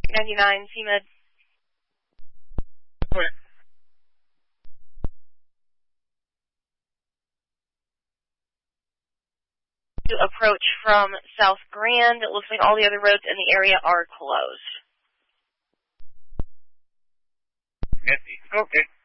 99 CMed. Okay. To approach from South Grand, it looks like all the other roads in the area are closed. Okay.